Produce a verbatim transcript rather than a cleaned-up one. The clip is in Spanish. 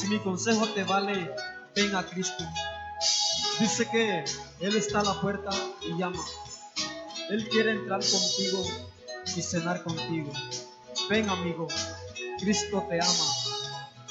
Si mi consejo te vale, ven a Cristo. Dice que Él está a la puerta y llama. Él quiere entrar contigo y cenar contigo. Ven, amigo, Cristo te ama.